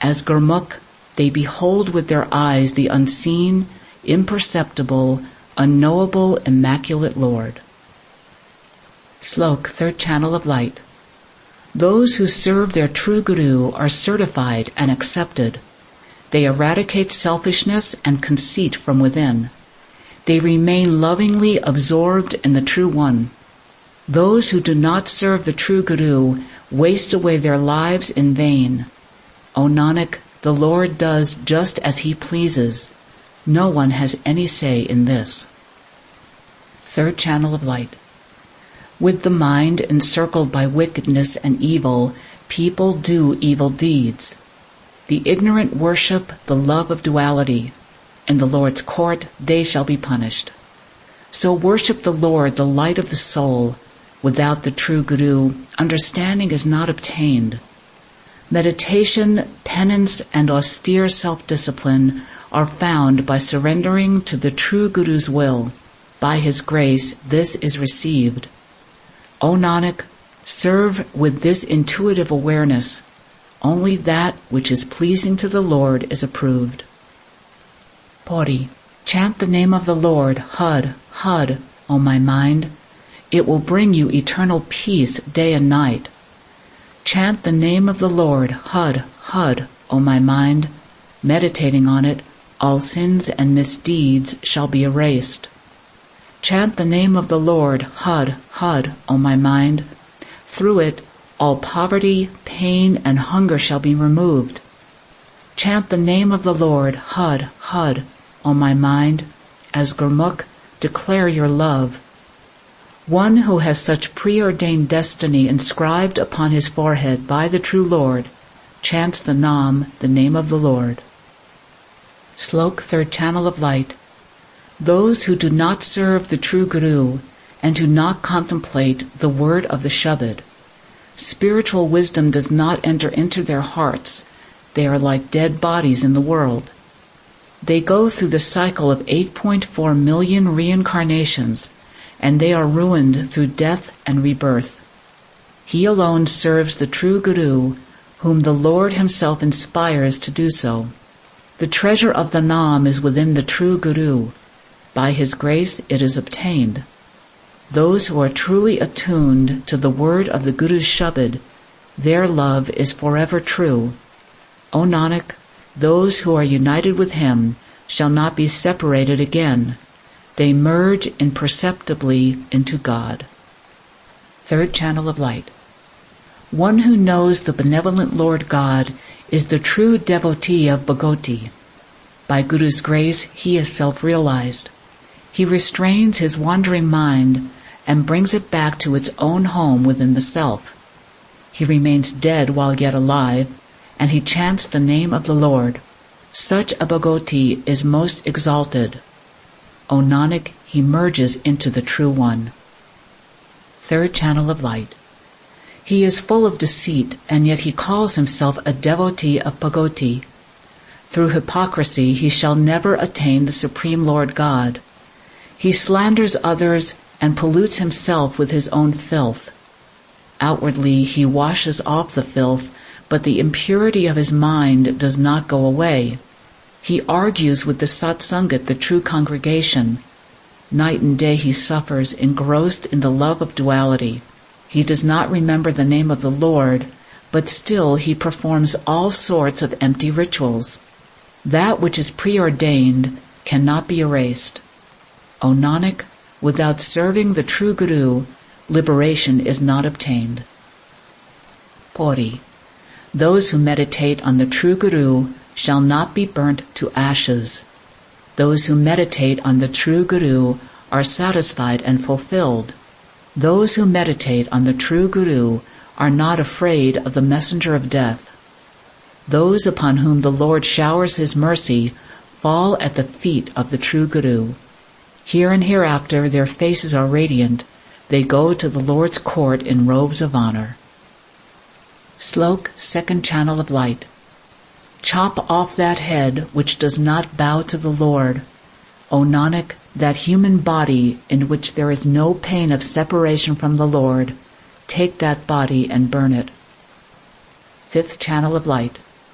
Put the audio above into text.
As Gurmukh, they behold with their eyes the unseen, imperceptible, unknowable, immaculate Lord. Slok, third channel of light. Those who serve their true Guru are certified and accepted. They eradicate selfishness and conceit from within. They remain lovingly absorbed in the True One. Those who do not serve the true Guru waste away their lives in vain. O Nanak, the Lord does just as He pleases. No one has any say in this. Third channel of light. With the mind encircled by wickedness and evil, people do evil deeds. The ignorant worship the love of duality. In the Lord's court they shall be punished. So worship the Lord, the light of the soul. Without the true Guru, understanding is not obtained. Meditation, penance, and austere self-discipline are found by surrendering to the true Guru's will. By His grace, this is received. O Nanak, serve with this intuitive awareness. Only that which is pleasing to the Lord is approved. Pauri. Chant the name of the Lord, Hud, Hud, O my mind. It will bring you eternal peace day and night. Chant the name of the Lord, Hud, Hud, O my mind. Meditating on it, all sins and misdeeds shall be erased. Chant the name of the Lord, Hud, Hud, O my mind. Through it, all poverty, pain, and hunger shall be removed. Chant the name of the Lord, Hud, Hud, O my mind. As Gurmukh, declare your love. One who has such preordained destiny inscribed upon his forehead by the true Lord chants the Nam, the name of the Lord. Slok, third channel of light. Those who do not serve the true Guru and do not contemplate the word of the Shabad, spiritual wisdom does not enter into their hearts. They are like dead bodies in the world. They go through the cycle of 8.4 million reincarnations, and they are ruined through death and rebirth. He alone serves the true Guru, whom the Lord Himself inspires to do so. The treasure of the Nam is within the true Guru. By His grace it is obtained. Those who are truly attuned to the word of the Guru's Shabad, their love is forever true. O Nanak, those who are united with Him shall not be separated again. They merge imperceptibly into God. Third channel of light. One who knows the benevolent Lord God is the true devotee of Bhagoti. By Guru's grace, he is self-realized. He restrains his wandering mind and brings it back to its own home within the self. He remains dead while yet alive, and he chants the name of the Lord. Such a Bhagoti is most exalted. O Nanak, he merges into the True One. Third channel of light. He is full of deceit, and yet he calls himself a devotee of Bhagoti. Through hypocrisy he shall never attain the Supreme Lord God. He slanders others and pollutes himself with his own filth. Outwardly he washes off the filth, but the impurity of his mind does not go away. He argues with the Satsangat, the true congregation. Night and day he suffers, engrossed in the love of duality. He does not remember the name of the Lord, but still he performs all sorts of empty rituals. That which is preordained cannot be erased. O Nanak, without serving the true Guru, liberation is not obtained. Pauri. Those who meditate on the true Guru shall not be burnt to ashes. Those who meditate on the true Guru are satisfied and fulfilled. Those who meditate on the true Guru are not afraid of the messenger of death. Those upon whom the Lord showers His mercy fall at the feet of the true Guru. Here and hereafter their faces are radiant. They go to the Lord's court in robes of honor. Slok, second channel of light. Chop off that head which does not bow to the Lord. O Nanak, that human body in which there is no pain of separation from the Lord, take that body and burn it. Fifth channel of light.